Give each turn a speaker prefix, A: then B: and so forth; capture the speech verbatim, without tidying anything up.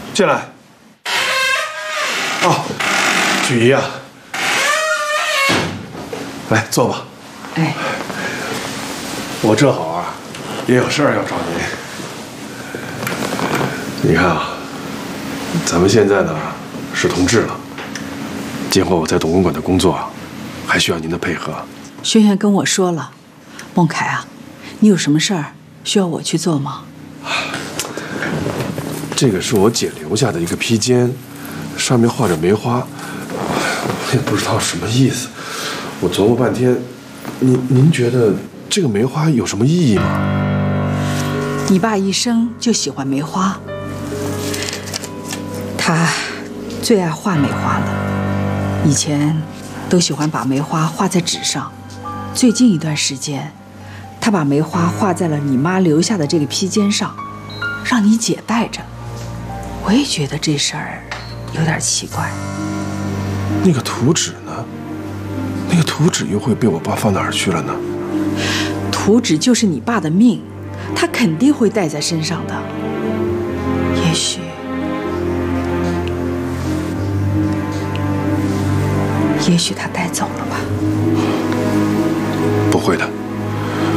A: 进来。哦，曲姨啊，来坐吧。
B: 哎，
A: 我正好啊，也有事儿要找您。你看啊，咱们现在呢是同志了，今后我在董公馆的工作还需要您的配合。
B: 轩轩跟我说了，孟凯啊，你有什么事儿需要我去做吗？
A: 这个是我姐留下的一个披肩，上面画着梅花，我也不知道什么意思。我琢磨半天，您您觉得这个梅花有什么意义吗？
B: 你爸一生就喜欢梅花，他最爱画梅花了，以前都喜欢把梅花画在纸上，最近一段时间，他把梅花画在了你妈留下的这个披肩上，让你姐带着。我也觉得这事儿有点奇怪。
A: 那个图纸呢？那个图纸又会被我爸放哪儿去了呢？
B: 图纸就是你爸的命，他肯定会带在身上的。也许，也许他带走了吧？
A: 不会的。